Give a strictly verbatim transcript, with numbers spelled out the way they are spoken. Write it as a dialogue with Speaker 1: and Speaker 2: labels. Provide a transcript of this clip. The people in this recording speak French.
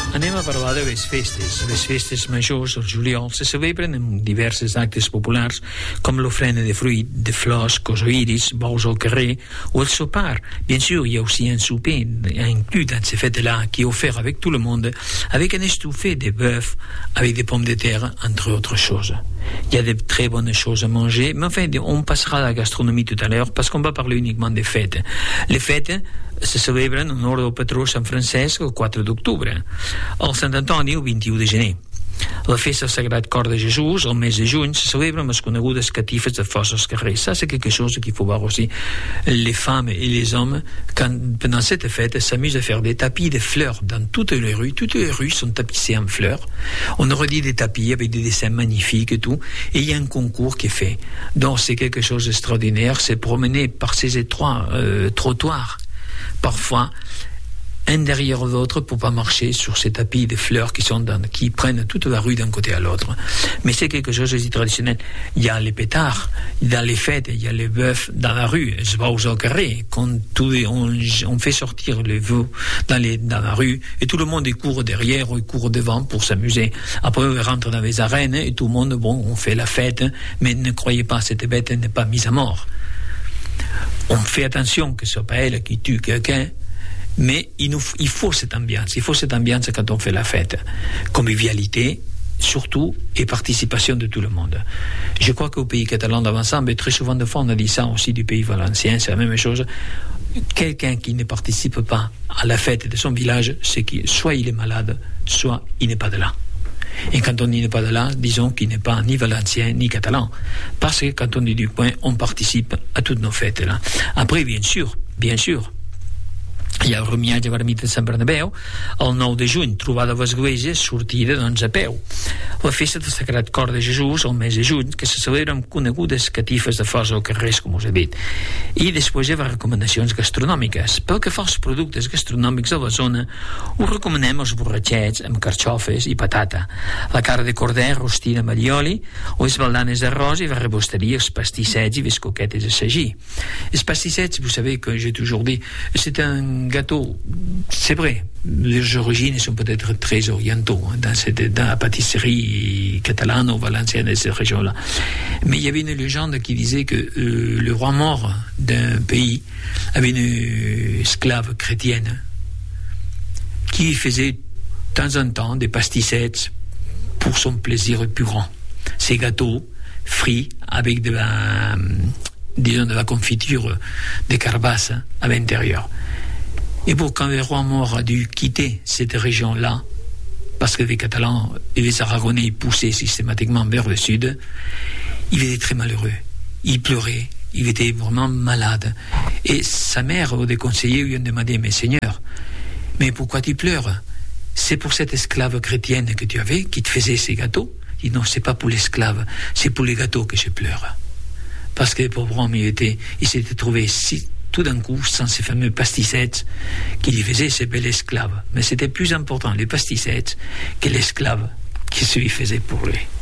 Speaker 1: Anem a parlar de les festes. Les festes majors al juliol se celebren amb diversos actes populars com l'ofrena de fruit, de flors, cosoïris, bous al carrer ou el sopar. Bien sûr, il y a aussi un souper inclus dans ces fêtes-là qui est offert avec tout le monde, avec un estouffé de bœuf, avec des pommes de terre, entre autres choses. Il y a de très bonnes choses à manger, mais enfin, on passera à la gastronomie tout à l'heure parce qu'on va parler uniquement des fêtes. Les fêtes se celebren en honor del patró Sant Francesc el quatre d'octubre, el Sant Antoni el vint-i-u de gener. La festa del Sagrat Cor de Jesús, el mes de juny, se celebra amb les conegudes catifes de force als carrers. Ça, c'est quelque chose qu'il faut voir aussi. Les femmes et les hommes, quand, pendant cette fête, s'amusent à faire des tapis de fleurs dans toutes les rues. Toutes les rues sont tapissées en fleurs. On redit des tapis avec des dessins magnifiques et tout. Et il y a un concours qui est fait. Donc, c'est quelque chose d'extraordinaire. C'est promener par ces étroits euh, trottoirs. Parfois, un derrière l'autre pour pas marcher sur ces tapis de fleurs qui sont dans, qui prennent toute la rue d'un côté à l'autre. Mais c'est quelque chose de traditionnel. Il y a les pétards, dans les fêtes, il y a les bœufs dans la rue, les bous au carré, quand tout, on, on fait sortir les veaux dans, les, dans la rue, et tout le monde il court derrière ou il court devant pour s'amuser. Après, on rentre dans les arènes, et tout le monde, bon, on fait la fête, mais ne croyez pas, cette bête n'est pas mise à mort. On fait attention que ce soit pas elle qui tue quelqu'un, mais il, nous, il faut cette ambiance, il faut cette ambiance quand on fait la fête. Convivialité, surtout, et participation de tout le monde. Je crois qu'au pays catalan d'ensemble, et très souvent de fois on a dit ça aussi du pays valencien, c'est la même chose. Quelqu'un qui ne participe pas à la fête de son village, c'est qu'il, soit il est malade, soit il n'est pas de là. Et quand on n'est pas de là, disons qu'il n'est pas ni valencien ni catalan. Parce que quand on est du coin, on participe à toutes nos fêtes là. Après, bien sûr, bien sûr, hi ha el romiatge a l'ermita de Sant Bernabéu, el nou de juny, trobada a l'església, sortida doncs a peu. La festa del Sagrat Cor de Jesús, el mes de juny, que se celebra amb conegudes catifes de flors al carrer, com us he dit. I després hi ha recomanacions gastronòmiques. Pel que fa als productes gastronòmics a la zona, us recomanem els borratxets amb carxofes i patata, la carn de corder rostida amb allioli, les baldanes d'arròs i la rebosteria, els pastissets i les coquetes de sagí. Els pastissets, vous savez que j'ai toujours dit, c'est un gâteau, c'est vrai, les origines sont peut-être très orientaux hein, dans, cette, dans la pâtisserie catalane ou valencienne de cette région-là. Mais il y avait une légende qui disait que euh, le roi mort d'un pays avait une esclave chrétienne qui faisait de temps en temps des pastissettes pour son plaisir plus grand. Ces gâteaux frits avec de la, disons, de la confiture de carbasses à l'intérieur. Et pour quand le roi mort a dû quitter cette région-là, parce que les Catalans et les Aragonais poussaient systématiquement vers le sud, il était très malheureux. Il pleurait, il était vraiment malade. Et sa mère ou des conseillers lui ont demandé, mais Seigneur, mais pourquoi tu pleures? C'est pour cette esclave chrétienne que tu avais, qui te faisait ces gâteaux? Il dit non, c'est pas pour l'esclave, c'est pour les gâteaux que je pleure. Parce que le pauvre homme, il, était, il s'était trouvé si tout d'un coup, sans ces fameux pastissettes qui lui faisaient ces belles esclaves. Mais c'était plus important, les pastissettes, que l'esclave qui se lui faisait pour lui.